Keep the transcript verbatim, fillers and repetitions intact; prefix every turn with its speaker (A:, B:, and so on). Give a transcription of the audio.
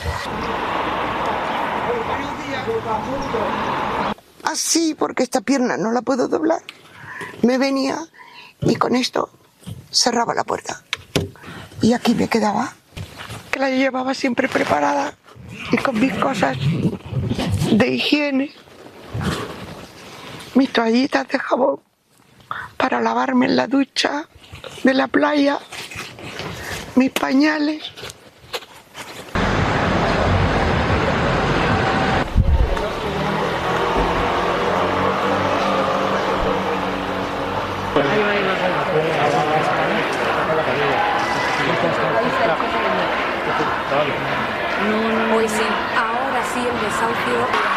A: Así, porque esta pierna no la puedo doblar. Me venía y con esto cerraba la puerta. Y aquí me quedaba, que la llevaba siempre preparada y con mis cosas de higiene, mis toallitas de jabón para lavarme en la ducha de la playa, mis pañales.
B: No, no, hoy sí, ahora sí el desahucio.